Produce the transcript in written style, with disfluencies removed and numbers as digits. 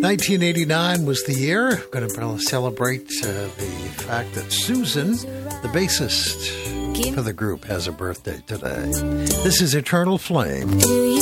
1989 was the year. I'm going to celebrate the fact that Susan, the bassist for the group, has a birthday today. This is Eternal Flame. Do you